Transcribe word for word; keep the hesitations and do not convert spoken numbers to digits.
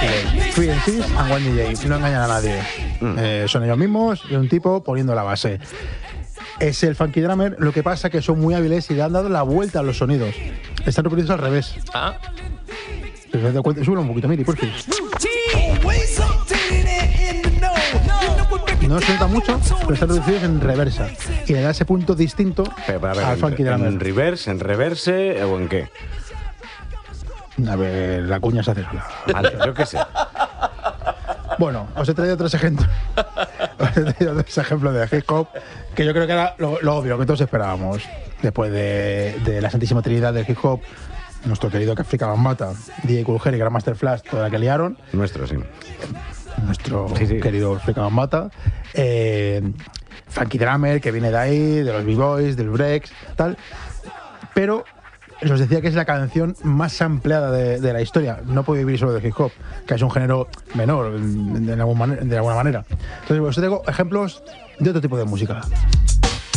Beastie Boys. Three M Cs and One D J. No engañan a nadie. Mm. Eh, son ellos mismos y un tipo poniendo la base. Es el Funky Drummer, lo que pasa que son muy hábiles y le han dado la vuelta a los sonidos. Están reproducidos al revés. Ah. Sube un poquito, Miri, por fin. No se nota mucho, pero están reducidos en reversa. Y le da ese punto distinto pero, pero, a ver, al Funky en, Drummer. ¿En reverse, en reverse o en qué? A ver, la cuña se hace sola. Vale, yo qué sé. Bueno, os he traído tres ejemplos. Os he traído tres ejemplos de hip hop que yo creo que era lo, lo obvio, que todos esperábamos. Después de, de la Santísima Trinidad del hip hop, nuestro querido Afrika Bambaataa, D J Kool Herc y Grandmaster Flash, toda la que liaron. Nuestro, sí. Nuestro sí, sí. querido Afrika Bambaataa. Eh, Funky Drummer, que viene de ahí, de los B-Boys, del breaks, tal. Pero os decía que es la canción más ampliada de, de la historia. No puede vivir solo del hip hop, que es un género menor de, de, algún man- de alguna manera. Entonces, os traigo ejemplos de otro tipo de música.